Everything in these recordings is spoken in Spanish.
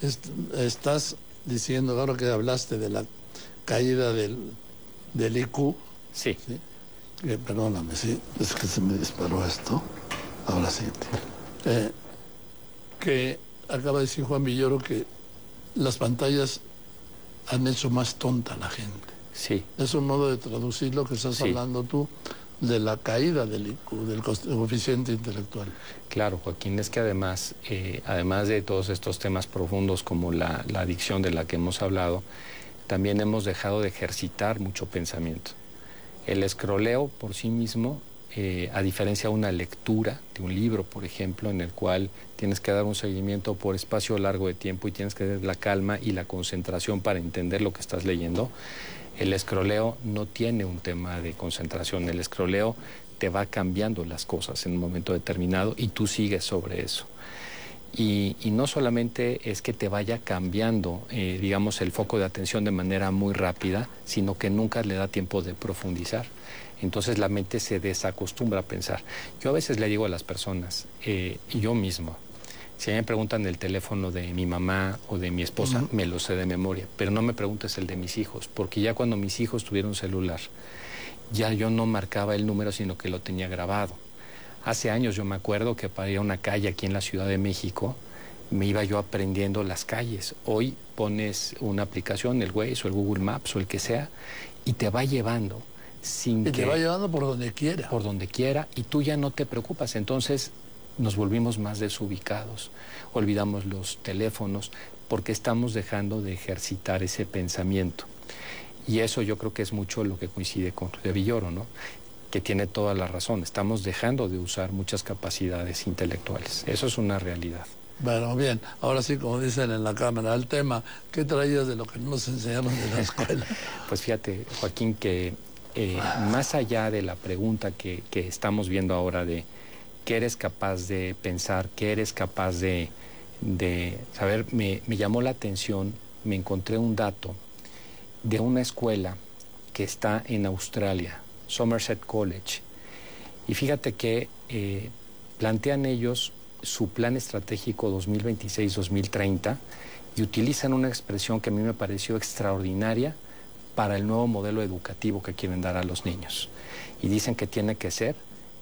estás diciendo, ahora que hablaste de la caída del IQ, Sí. ¿sí? Perdóname, sí, es que se me disparó esto. Ahora sí. Que acaba de decir Juan Villoro que las pantallas han hecho más tonta a la gente. Sí. Es un modo de traducir lo que estás hablando tú de la caída del IQ, del coeficiente intelectual. Claro, Joaquín, es que además de todos estos temas profundos como la adicción de la que hemos hablado, también hemos dejado de ejercitar mucho pensamiento. El escroleo por sí mismo, a diferencia de una lectura de un libro, por ejemplo, en el cual tienes que dar un seguimiento por espacio largo de tiempo y tienes que tener la calma y la concentración para entender lo que estás leyendo, el escroleo no tiene un tema de concentración. El escroleo te va cambiando las cosas en un momento determinado y tú sigues sobre eso. Y no solamente es que te vaya cambiando, digamos, el foco de atención de manera muy rápida, sino que nunca le da tiempo de profundizar. Entonces la mente se desacostumbra a pensar. Yo a veces le digo a las personas, yo mismo, si me preguntan el teléfono de mi mamá o de mi esposa, me lo sé de memoria, pero no me preguntes el de mis hijos, porque ya cuando mis hijos tuvieron celular, ya yo no marcaba el número, sino que lo tenía grabado. Hace años yo me acuerdo que para ir a una calle aquí en la Ciudad de México, me iba yo aprendiendo las calles. Hoy pones una aplicación, el Waze o el Google Maps o el que sea, y te va llevando sin que... te va llevando por donde quiera. Por donde quiera, y tú ya no te preocupas. Entonces nos volvimos más desubicados, olvidamos los teléfonos, porque estamos dejando de ejercitar ese pensamiento. Y eso yo creo que es mucho lo que coincide con de Villoro, ¿no? Que tiene toda la razón. Estamos dejando de usar muchas capacidades intelectuales. Eso es una realidad. Bueno, bien. Ahora sí, como dicen en la cámara, el tema, ¿qué traías de lo que nos enseñaron de la escuela? Pues fíjate, Joaquín, que más allá de la pregunta que estamos viendo ahora de qué eres capaz de pensar, qué eres capaz de saber, me llamó la atención, me encontré un dato de una escuela que está en Australia, Somerset College. Y fíjate que plantean ellos su plan estratégico 2026-2030 y utilizan una expresión que a mí me pareció extraordinaria para el nuevo modelo educativo que quieren dar a los niños. Y dicen que tiene que ser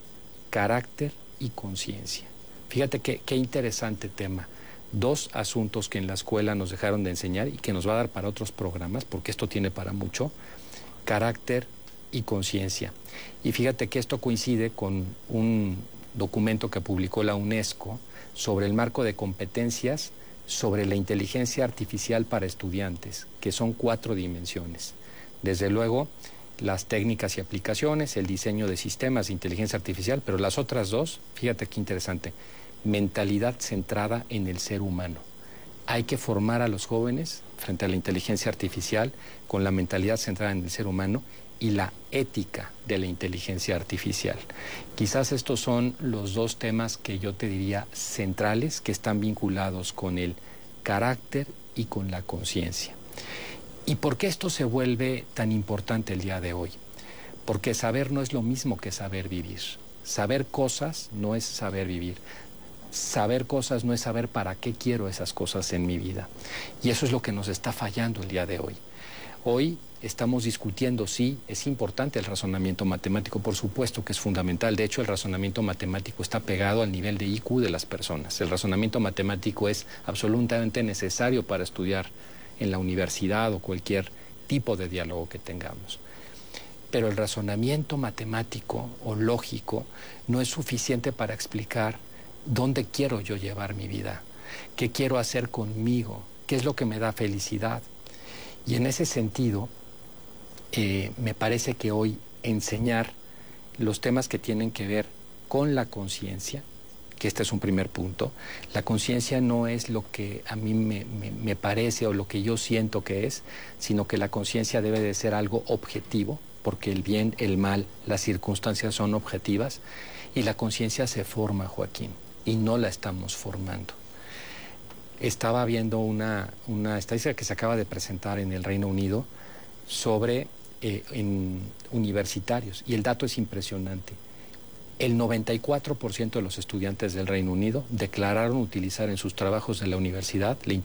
carácter y conciencia. Fíjate qué interesante tema. Dos asuntos que en la escuela nos dejaron de enseñar y que nos va a dar para otros programas, porque esto tiene para mucho: carácter y conciencia. Y fíjate que esto coincide con un documento que publicó la UNESCO sobre el marco de competencias sobre la inteligencia artificial para estudiantes, que son 4 dimensiones. Desde luego, las técnicas y aplicaciones, el diseño de sistemas de inteligencia artificial, pero las otras 2, fíjate qué interesante, mentalidad centrada en el ser humano. Hay que formar a los jóvenes frente a la inteligencia artificial con la mentalidad centrada en el ser humano y la ética de la inteligencia artificial. Quizás estos son los 2 temas que yo te diría centrales, que están vinculados con el carácter y con la conciencia. ¿Y por qué esto se vuelve tan importante el día de hoy? Porque saber no es lo mismo que saber vivir. Saber cosas no es saber vivir. Saber cosas no es saber para qué quiero esas cosas en mi vida. Y eso es lo que nos está fallando el día de hoy. Hoy estamos discutiendo si es importante el razonamiento matemático. Por supuesto que es fundamental. De hecho, el razonamiento matemático está pegado al nivel de IQ de las personas. El razonamiento matemático es absolutamente necesario para estudiar en la universidad o cualquier tipo de diálogo que tengamos. Pero el razonamiento matemático o lógico no es suficiente para explicar dónde quiero yo llevar mi vida, qué quiero hacer conmigo, qué es lo que me da felicidad. Y en ese sentido, me parece que hoy enseñar los temas que tienen que ver con la conciencia, que este es un primer punto. La conciencia no es lo que a mí me parece o lo que yo siento que es, sino que la conciencia debe de ser algo objetivo, porque el bien, el mal, las circunstancias son objetivas, y la conciencia se forma, Joaquín, y no la estamos formando. Estaba viendo una estadística que se acaba de presentar en el Reino Unido sobre en universitarios, y el dato es impresionante. El 94% de los estudiantes del Reino Unido declararon utilizar en sus trabajos de la universidad